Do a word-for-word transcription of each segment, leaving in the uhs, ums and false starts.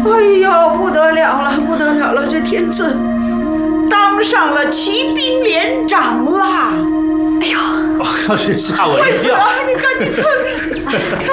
哎呦，不得了了，不得了了！这天赐当上了骑兵连长啦！ 哎呦， 要是吓我一跳！ 你赶紧看看，看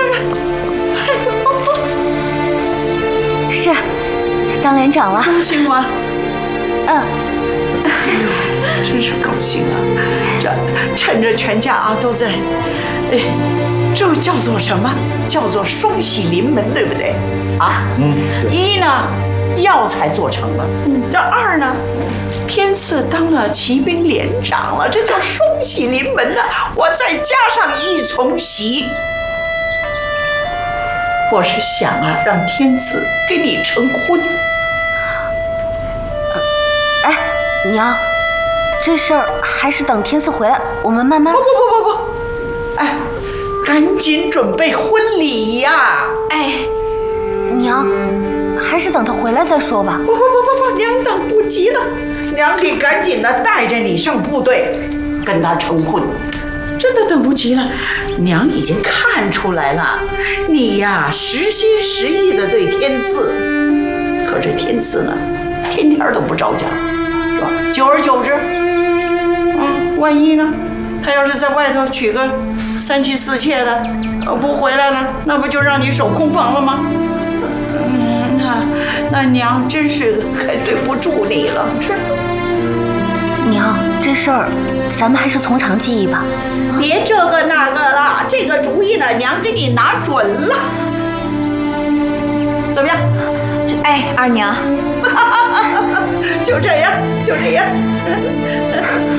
看！哎呦， 是当连长了， 高兴吗？ 嗯。 哎呦，真是高兴啊！这趁着全家啊都在，哎，这叫做什么？叫做双喜临门，对不对？啊， 嗯， 一呢，药材做成了；这二呢，天赐当了骑兵连长了，这叫双喜临门呐！我再加上一重喜，我是想啊，让天赐跟你成婚。 哎，娘，这事儿还是等天赐回来，我们慢慢。 不不不不不，哎，赶紧准备婚礼呀！ 哎，娘，还是等他回来再说吧。 不不不不不，娘等不及了，娘得赶紧的带着你上部队，跟他成婚。真的等不及了，娘已经看出来了，你呀实心实意的对天赐，可这天赐呢，天天都不着家，是吧？久而久之，嗯，万一呢，他要是在外头娶个三妻四妾的，不回来了，那不就让你守空房了吗？嗯，那那娘真是该对不住你了，是。 娘，这事儿咱们还是从长计议吧。 别这个那个了，这个主意呢，娘给你拿准了。怎么样？ 哎，二娘， 就这样，就这样。